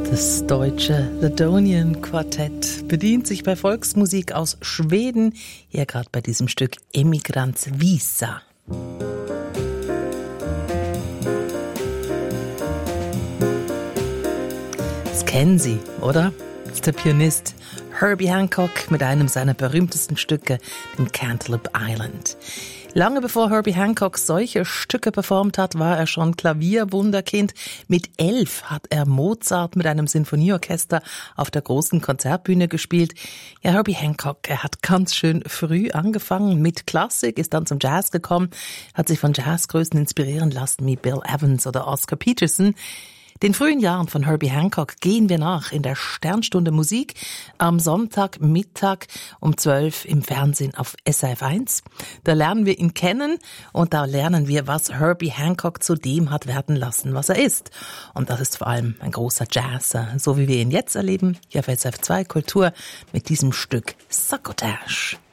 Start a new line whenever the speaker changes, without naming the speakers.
Das deutsche The Donian Quartett bedient sich bei Volksmusik aus Schweden, hier gerade bei diesem Stück Emigrants Visa. Das kennen Sie, oder? Das ist der Pianist Herbie Hancock mit einem seiner berühmtesten Stücke, dem Cantaloupe Island. Lange bevor Herbie Hancock solche Stücke performt hat, war er schon Klavierwunderkind. Mit 11 hat er Mozart mit einem Sinfonieorchester auf der großen Konzertbühne gespielt. Ja, Herbie Hancock, er hat ganz schön früh angefangen mit Klassik, ist dann zum Jazz gekommen, hat sich von Jazzgrößen inspirieren lassen wie Bill Evans oder Oscar Peterson. Den frühen Jahren von Herbie Hancock gehen wir nach in der Sternstunde Musik am Sonntagmittag um 12 im Fernsehen auf SRF 1. Da lernen wir ihn kennen und da lernen wir, was Herbie Hancock zu dem hat werden lassen, was er ist. Und das ist vor allem ein großer Jazzer, so wie wir ihn jetzt erleben, hier auf SRF 2 Kultur mit diesem Stück Sakotage.